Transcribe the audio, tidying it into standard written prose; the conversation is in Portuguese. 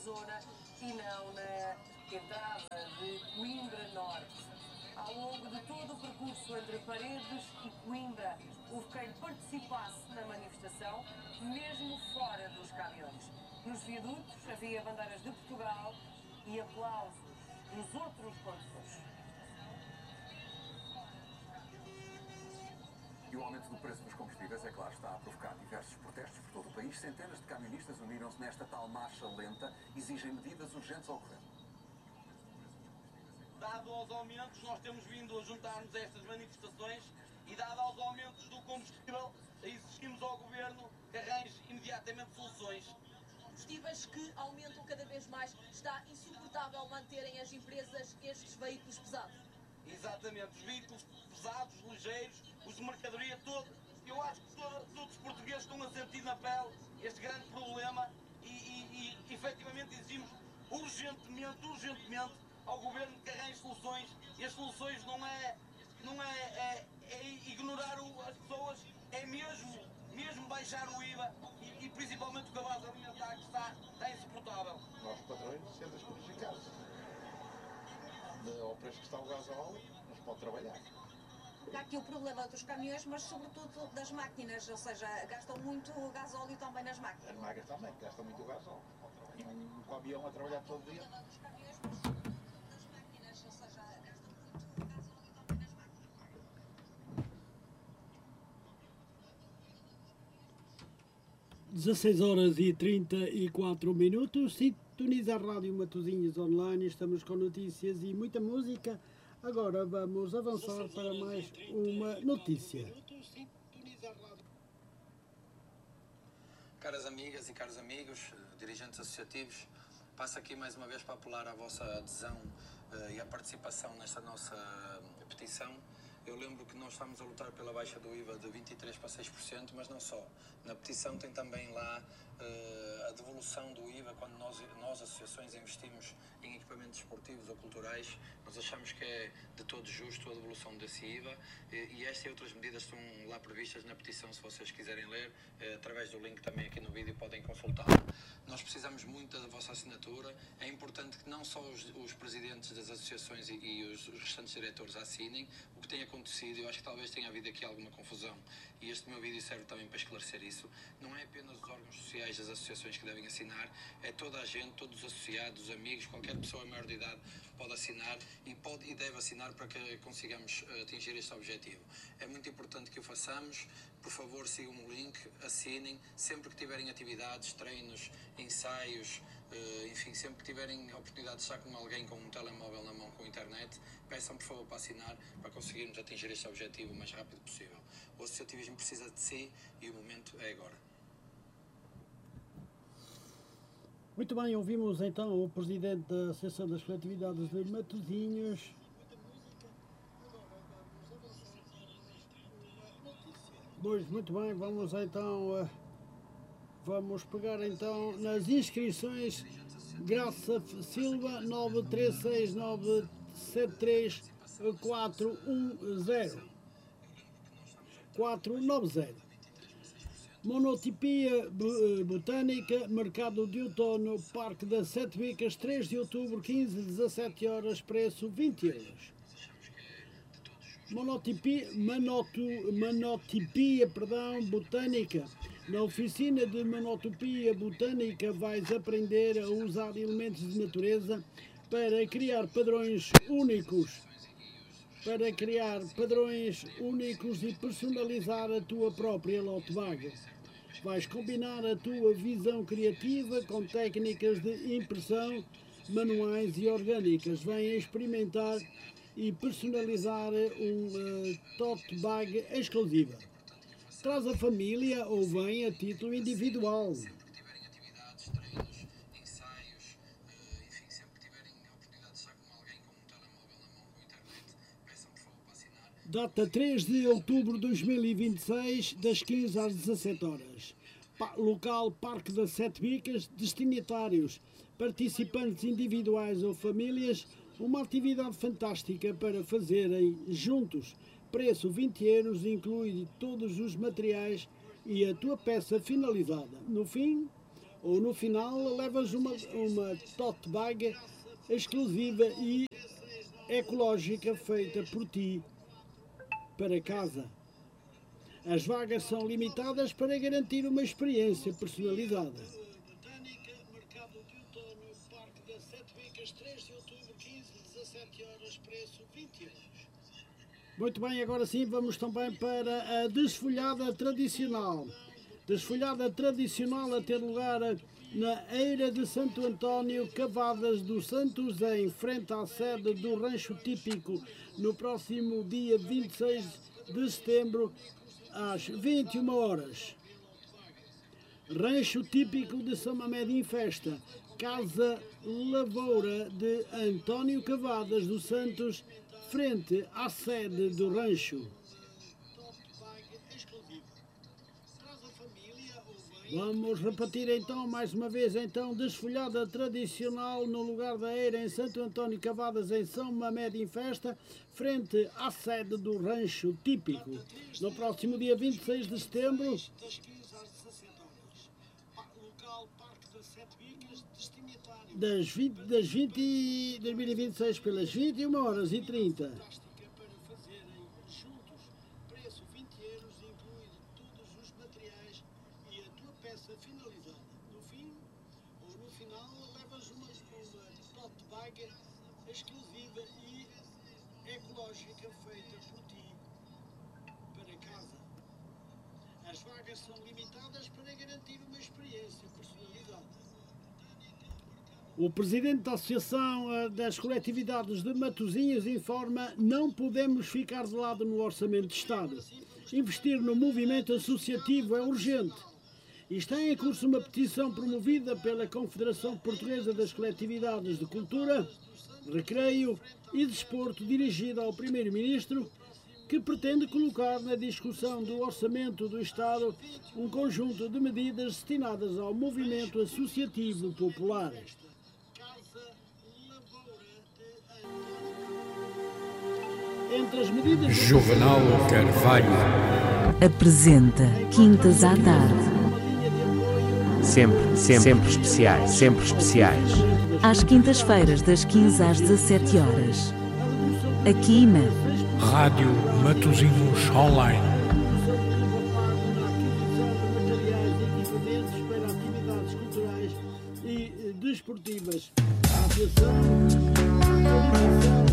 zona e não na entrada de Coimbra Norte. Ao longo de todo o percurso entre Paredes e Coimbra, houve quem participasse na manifestação, mesmo fora dos caminhões. Nos viadutos havia bandeiras de Portugal e aplausos dos outros condutores. E o aumento do preço dos combustíveis, é claro, está a provocar diversos protestos por todo o país. Centenas de camionistas uniram-se nesta tal marcha lenta, exigem medidas urgentes ao governo. Dado aos aumentos, nós temos vindo a juntar-nos a estas manifestações e, dado aos aumentos do combustível, exigimos ao governo que arranje imediatamente soluções. Combustíveis que aumentam cada vez mais, está insuportável manterem as empresas estes veículos pesados. Exatamente, os veículos pesados, ligeiros, os de mercadoria, todo. Eu acho que todos os portugueses estão a sentir na pele este grande problema e efetivamente exigimos urgentemente ao governo que arranje soluções. E as soluções não é ignorar as pessoas, é mesmo baixar o IVA e principalmente o cabaz alimentar que está insuportável. Nós, patrões, sendo prejudicados. Ao preço que está o gasóleo, não se pode trabalhar. Há aqui o problema dos caminhões, mas sobretudo das máquinas, ou seja, gastam muito gasóleo também nas máquinas. As máquinas também, gastam muito gasóleo. E um caminhão a trabalhar todo dia. Dos caminhões, mas sobretudo das máquinas, ou seja, gastam muito gasóleo também nas máquinas. 16h34. Sintoniza a Rádio Matosinhos Online, estamos com notícias e muita música. Agora vamos avançar para mais uma notícia. Caras amigas e caros amigos, dirigentes associativos, passo aqui mais uma vez para apelar à vossa adesão e à participação nesta nossa petição. Eu lembro que nós estamos a lutar pela baixa do IVA de 23% para 6%, mas não só. Na petição tem também lá a devolução do IVA quando nós associações investimos em equipamentos esportivos ou culturais. Nós achamos que é de todo justo a devolução desse IVA e esta e outras medidas estão lá previstas na petição, se vocês quiserem ler, através do link também aqui no vídeo podem consultar. Nós precisamos muito da vossa assinatura. É importante que não só os presidentes das associações e os restantes diretores assinem. O que tem acontecido, eu acho que talvez tenha havido aqui alguma confusão e este meu vídeo serve também para esclarecer isso. Não é apenas os órgãos sociais das associações que devem assinar, é toda a gente, todos os associados, os amigos, qualquer pessoa maior de idade pode assinar e deve assinar para que consigamos atingir este objetivo. É muito importante que o façamos. Por favor, sigam o link, assinem, sempre que tiverem atividades, treinos, ensaios, enfim, sempre que tiverem a oportunidade de estar com alguém com um telemóvel na mão, com internet, peçam por favor para assinar, para conseguirmos atingir este objetivo o mais rápido possível. O associativismo precisa de si e o momento é agora. Muito bem, ouvimos então o presidente da Associação das Coletividades de Matosinhos. Pois, muito bem, vamos então, vamos pegar então nas inscrições. Graça Silva, 936973410. Monotipia Botânica, Mercado de Outono, Parque das Sete Bicas, 3 de outubro, 15-17 horas, preço 20 euros. Monotipia Botânica. Na oficina de Monotipia Botânica vais aprender a usar elementos de natureza para criar padrões únicos. E personalizar a tua própria lote bag. Vais combinar a tua visão criativa com técnicas de impressão manuais e orgânicas. Vem experimentar e personalizar tote bag exclusiva. Traz a família ou vem a título individual. Data 3 de outubro de 2026, das 15 às 17 horas. Local Parque das Sete Bicas. Destinatários: participantes individuais ou famílias. Uma atividade fantástica para fazerem juntos. Preço 20 euros, inclui todos os materiais e a tua peça finalizada. No fim, ou no final levas uma tote bag exclusiva e ecológica feita por ti para casa. As vagas são limitadas para garantir uma experiência personalizada. Botânica, Mercado de Outono, Parque das Sete Vicas, 3 de outubro, 15, 17 horas, preço 20 euros. Muito bem, agora sim vamos também para a desfolhada tradicional. Desfolhada tradicional a ter lugar na Eira de Santo António, Cavadas dos Santos, em frente à sede do Rancho Típico, no próximo dia 26 de setembro, às 21 horas. Rancho Típico de São Mamede em Festa, Casa Lavoura de António Cavadas dos Santos, frente à sede do rancho. Vamos repetir então mais uma vez desfolhada tradicional no lugar da Eira em Santo António Cavadas em São Mamede em Festa, frente à sede do Rancho Típico, no próximo dia 26 de setembro. Das 2026 pelas 21h30. Finalizada. No fim, ou no final, levas uma tote bag exclusiva e ecológica feita por ti para casa. As vagas são limitadas para garantir uma experiência personalizada. O presidente da Associação das Coletividades de Matosinhos informa: não podemos ficar de lado no Orçamento de Estado. Investir no movimento associativo é urgente. E está em curso uma petição promovida pela Confederação Portuguesa das Coletividades de Cultura, Recreio e Desporto, dirigida ao Primeiro-Ministro, que pretende colocar na discussão do Orçamento do Estado um conjunto de medidas destinadas ao movimento associativo popular. Entre as medidas... Juvenal Carvalho apresenta Quintas à Tarde. Sempre especiais. Às quintas-feiras, das 15 às 17 horas. Aqui na Rádio Matosinhos Online. Para atividades culturais e desportivas. A Associação